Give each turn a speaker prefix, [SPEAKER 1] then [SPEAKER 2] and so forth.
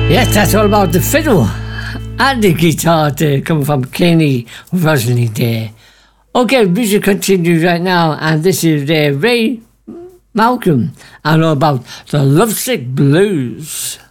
[SPEAKER 1] Yes, that's all about the fiddle and the guitar there, coming from Kenny Rosalie there. Okay, music continues right now, and this is Ray Malcolm and all about the Lovesick Blues.